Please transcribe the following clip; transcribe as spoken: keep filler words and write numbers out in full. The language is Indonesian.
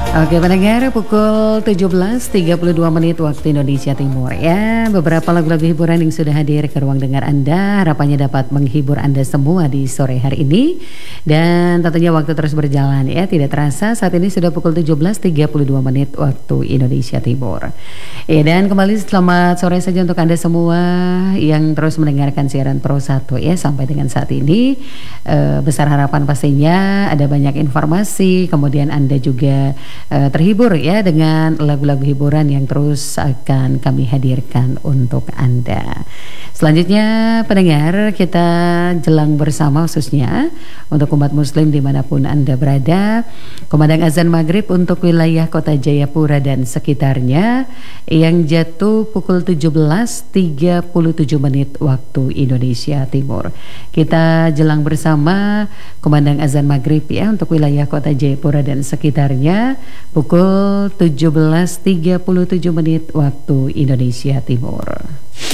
Oke pendengar, pukul tujuh belas tiga puluh dua menit waktu Indonesia Timur ya. Beberapa lagu-lagu hiburan yang sudah hadir ke ruang dengar Anda, harapannya dapat menghibur Anda semua di sore hari ini. Dan tentunya waktu terus berjalan ya, tidak terasa saat ini sudah pukul tujuh belas tiga puluh dua menit waktu Indonesia Timur. Ya, dan kembali selamat sore saja untuk Anda semua yang terus mendengarkan siaran Pro satu ya sampai dengan saat ini. E, besar harapan pastinya ada banyak informasi, kemudian Anda juga Uh, terhibur ya dengan lagu-lagu hiburan yang terus akan kami hadirkan untuk Anda. Selanjutnya pendengar, kita jelang bersama khususnya untuk umat muslim dimanapun Anda berada. Kumandang azan maghrib untuk wilayah kota Jayapura dan sekitarnya yang jatuh pukul tujuh belas tiga puluh tujuh menit waktu Indonesia Timur. Kita jelang bersama kumandang azan maghrib ya untuk wilayah kota Jayapura dan sekitarnya pukul tujuh belas tiga puluh tujuh menit waktu Indonesia Timur.